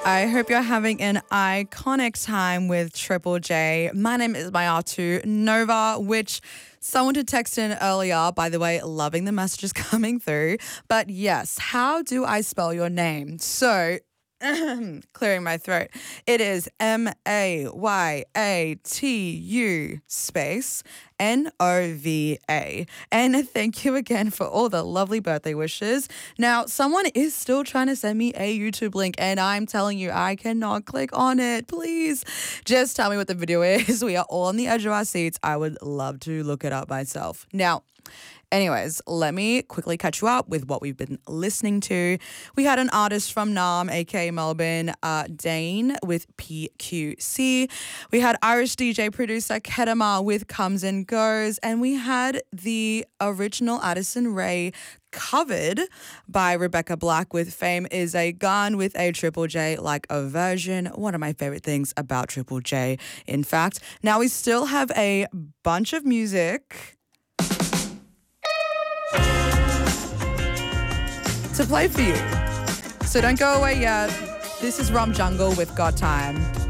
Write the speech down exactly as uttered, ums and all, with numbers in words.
I hope you're having an iconic time with Triple J. My name is Mayatu Nova, which someone did text in earlier, by the way, loving the messages coming through. But yes, how do I spell your name? So, clearing my throat. It is M A Y A T U space N O V A. And thank you again for all the lovely birthday wishes. Now, someone is still trying to send me a YouTube link, and I'm telling you, I cannot click on it. Please just tell me what the video is. We are all on the edge of our seats. I would love to look it up myself. Now, anyways, let me quickly catch you up with what we've been listening to. We had an artist from Nam, aka Melbourne, uh, Dane with P Q C. We had Irish D J producer Kedama with Comes and Goes. And we had the original Addison Rae covered by Rebecca Black with Fame is a Gun with a Triple J like a version. One of my favorite things about Triple J, in fact. Now we still have a bunch of music to play for you. So don't go away yet. This is Rum Jungle with Got Time.